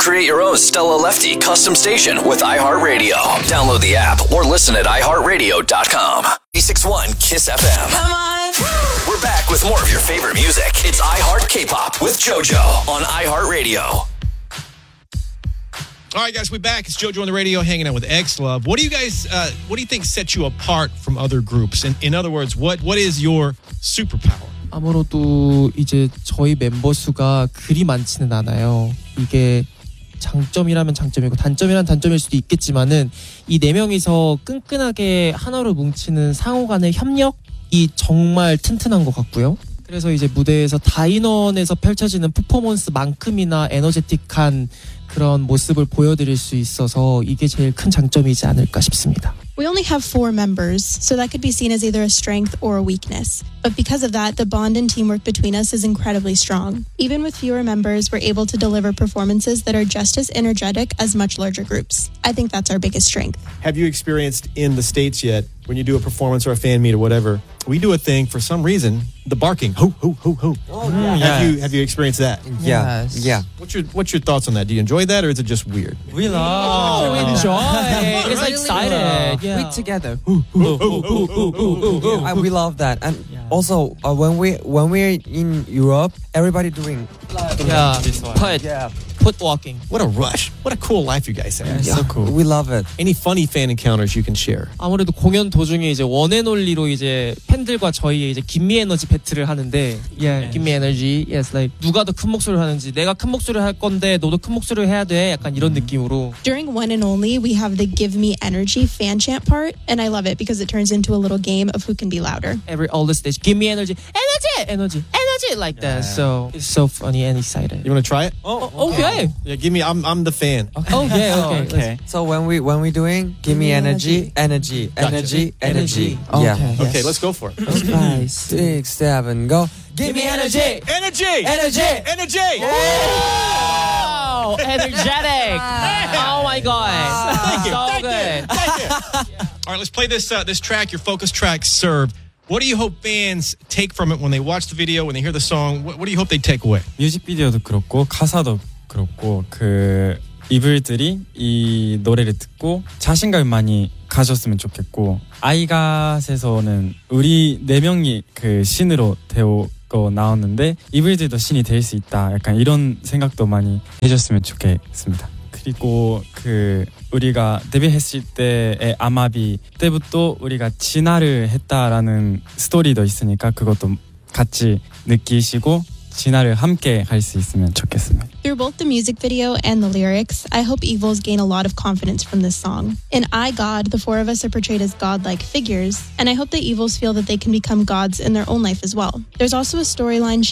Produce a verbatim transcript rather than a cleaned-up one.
Create your own Stella Lefty custom station with iHeartRadio. Download the app or listen at i heart radio dot com. eighty-six point one Kiss F M. Come on. We're back with more of your favorite music. It's iHeart K-Pop with JoJo on iHeartRadio. All right, guys, we're back. It's JoJo on the radio, hanging out with X-Love. What do you guys, uh, what do you think sets you apart from other groups? In, in other words, what what is your superpower? 아무래도 이제 저희 멤버 수가 그리 많지는 않아요. 이게 장점이라면 장점이고 단점이란 단점일 수도 있겠지만은 이 네 명이서 끈끈하게 하나로 뭉치는 상호 간의 협력이 정말 튼튼한 것 같고요. 그래서 이제 무대에서 다인원에서 펼쳐지는 퍼포먼스만큼이나 에너제틱한 그런 모습을 보여드릴 수 있어서 이게 제일 큰 장점이지 않을까 싶습니다. We only have four members, so that could be seen as either a strength or a weakness. But because of that, the bond and teamwork between us is incredibly strong. Even with fewer members, we're able to deliver performances that are just as energetic as much larger groups. I think that's our biggest strength. Have you experienced in the States yet, when you do a performance or a fan meet or whatever, we do a thing for some reason, the barking, hoo, hoo, hoo, hoo. Oh, yeah. Have you have you experienced that? Yeah, Yes. yeah. What's your What's your thoughts on that? Do you enjoy that or is it just weird? We love. Oh, we enjoy. It's Really excited. love. Yeah. We together. Uh, we love that, and also uh, when we when we're in Europe, everybody doing. Yeah. Put, Yeah, put walking. What a rush. What a cool life you guys have. yeah, we love it. Any funny fan encounters you can share? 아무래도 공연 도중에 이제 원앤올리로 이제 팬들과 저희의 이제 김미 에너지 배틀을 하는데, yeah, 김미 에너지, yes, like 누가 더 큰 목소리를 하는지, 내가 큰 목소리를 할 건데 너도 큰 목소리를 해야 돼, 약간 이런 느낌으로. During One and Only, we have the Give Me Energy fan chant part, and I love it because it turns into a little game of who can be louder. Every all the stage, give me energy, energy, energy, energy, like that. So it's so funny and excited. You want to try it? Oh, okay. Yeah, give me. I'm I'm the fan. Okay, okay, okay. So when we when we doing, give me energy, energy, energy, energy. Yeah. Okay. Okay, Yes. let's go for it. Five, six, seven, go. Give me energy, Energy! energy. Energy! Wow, energetic. Oh my god. Thank you. So Thank good. you. Thank you. All right, let's play this uh, this track, your focus track, Serve. What do you hope fans take from it when they watch the video, when they hear the song? What, what do you hope they take away? 뮤직비디오도 그렇고 가사도 그렇고 그 이블들이 이 노래를 듣고 자신감을 많이 가졌으면 좋겠고 아이갓에서는 우리 네 명이 그 신으로 되고 나왔는데 이블들도 신이 될 수 있다 약간 이런 생각도 많이 해줬으면 좋겠습니다. 그리고 그 우리가 데뷔했을 때의 아마비 때부터 우리가 진화를 했다라는 스토리도 있으니까 그것도 같이 느끼시고 진화를 함께 할 수 있으면 좋겠습니다. Through both the music video and the lyrics, I hope Evils gain a lot of confidence from this song. In I, God, the four of us are portrayed as godlike figures, and I hope that Evils feel that they can become gods in their own life as well. There's also a storyline